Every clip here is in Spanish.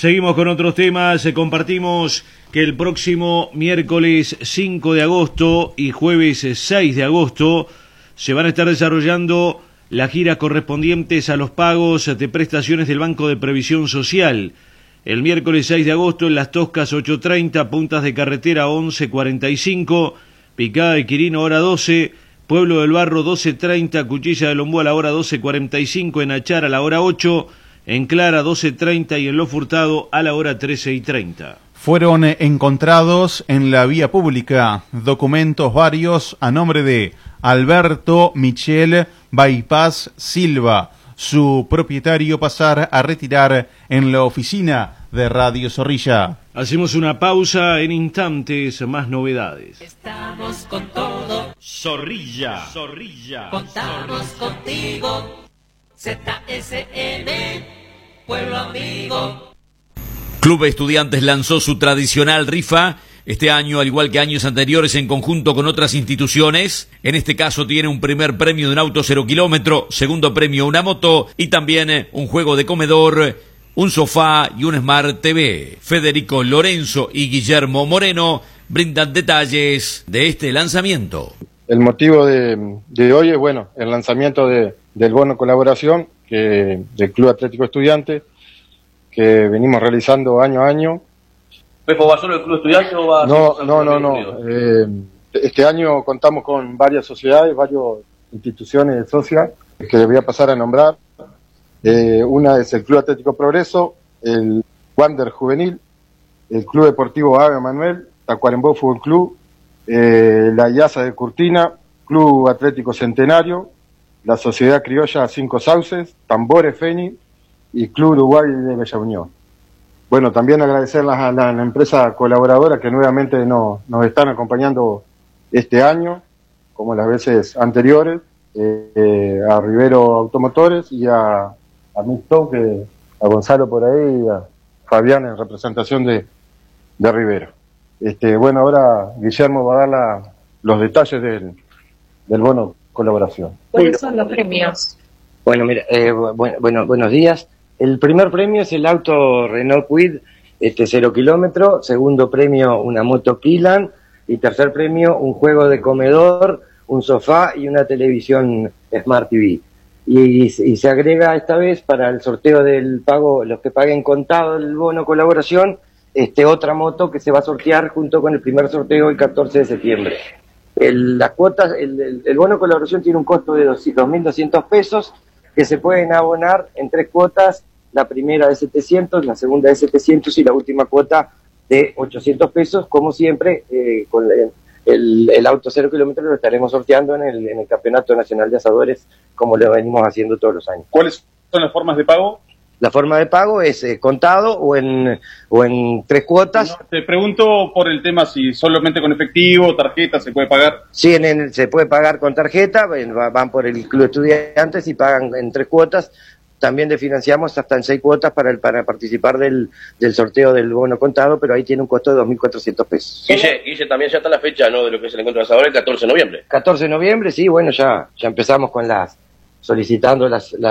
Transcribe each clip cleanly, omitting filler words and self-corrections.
Seguimos con otros temas. Compartimos que el próximo miércoles 5 de agosto y jueves 6 de agosto se van a estar desarrollando las giras correspondientes a los pagos de prestaciones del Banco de Previsión Social. El miércoles 6 de agosto en Las Toscas 8:30, Puntas de Carretera 11:45, Picada de Quirino hora 12, Pueblo del Barro 12:30, Cuchilla de Lombú a la hora 12:45, en Achar a la hora 8, en Clara 12:30 y en Lo Furtado a la hora 13:30. Fueron encontrados en la vía pública documentos varios a nombre de Alberto Michel Bypass Silva, su propietario, pasar a retirar en la oficina de Radio Zorrilla. Hacemos una pausa, en instantes más novedades. Estamos con todo. Zorrilla. Contamos contigo. ZSN, pueblo amigo. Club Estudiantes lanzó su tradicional rifa este año, al igual que años anteriores, en conjunto con otras instituciones. En este caso tiene un primer premio de un auto 0 kilómetro, segundo premio una moto y también un juego de comedor, un sofá y un Smart TV. Federico Lorenzo y Guillermo Moreno brindan detalles de este lanzamiento. El motivo de hoy es, bueno, el lanzamiento del bono colaboración del Club Atlético Estudiante, que venimos realizando año a año. ¿Pepo va solo el Club Estudiante o va? No. Este año contamos con varias sociedades, varias instituciones socias que les voy a pasar a nombrar. Una es el Club Atlético Progreso, el Wander Juvenil, el Club Deportivo Ave Manuel, Tacuarembó Fútbol Club, la IASA de Curtina, Club Atlético Centenario, la Sociedad Criolla Cinco Sauces, Tambores Feni y Club Uruguay de Bella Unión. Bueno, también agradecer a la empresa colaboradora que nuevamente nos están acompañando este año, como las veces anteriores, a Rivero Automotores y a Mixto, a Gonzalo por ahí y a Fabián en representación de Rivero. Bueno, ahora Guillermo va a dar los detalles del bono colaboración. ¿Cuáles son los premios? Bueno, mira, buenos días. El primer premio es el auto Renault Kwid 0 kilómetro, segundo premio una moto Kilan y tercer premio un juego de comedor, un sofá y una televisión Smart TV. Y se agrega esta vez para el sorteo del pago, los que paguen contado el bono colaboración, otra moto que se va a sortear junto con el primer sorteo el 14 de septiembre. Las cuotas, el bono colaboración tiene un costo de 2.200 pesos que se pueden abonar en 3 cuotas, la primera de 700, la segunda de 700 y la última cuota de 800 pesos, como siempre, con el auto 0 kilómetros lo estaremos sorteando en el Campeonato Nacional de Asadores, como lo venimos haciendo todos los años. ¿Cuáles son las formas de pago? La forma de pago es contado o en 3 cuotas. No, te pregunto por el tema si solamente con efectivo, tarjeta, se puede pagar. Sí, se puede pagar con tarjeta, van por el Club Estudiantes y pagan en 3 cuotas. También le financiamos hasta en 6 cuotas para participar del sorteo del bono contado, pero ahí tiene un costo de 2.400 pesos. Guille, también ya está la fecha, ¿no?, de lo que es el encuentro de asadores, el 14 de noviembre. 14 de noviembre, sí, bueno, ya empezamos con solicitando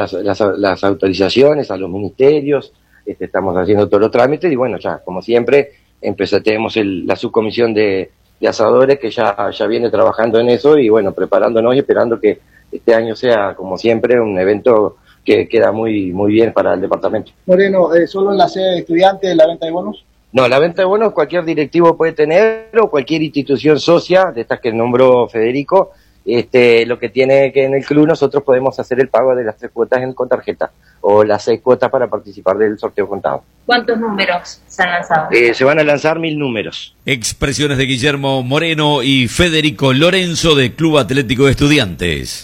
las autorizaciones a los ministerios, estamos haciendo todos los trámites y bueno, ya, como siempre, tenemos la subcomisión de asadores que ya viene trabajando en eso y bueno, preparándonos y esperando que este año sea, como siempre, un evento que queda muy bien para el departamento. Moreno, ¿solo en la sede de estudiantes la venta de bonos? No, la venta de bonos cualquier directivo puede tener o cualquier institución socia, de estas que nombró Federico. Lo que tiene que en el club nosotros podemos hacer el pago de las 3 cuotas con tarjeta o las 6 cuotas para participar del sorteo contado. ¿Cuántos números se han lanzado? Se van a lanzar 1.000 números. Expresiones de Guillermo Moreno y Federico Lorenzo de Club Atlético de Estudiantes.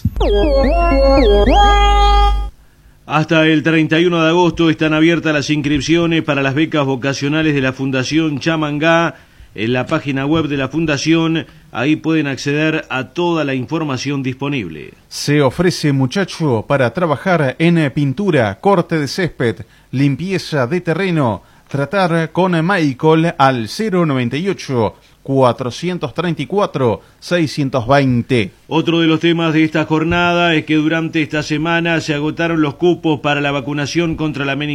Hasta el 31 de agosto están abiertas las inscripciones para las becas vocacionales de la Fundación Chamangá. En la página web de la Fundación, ahí pueden acceder a toda la información disponible. Se ofrece muchacho para trabajar en pintura, corte de césped, limpieza de terreno. Tratar con Michael al 098 434 620. Otro de los temas de esta jornada es que durante esta semana se agotaron los cupos para la vacunación contra la meningitis.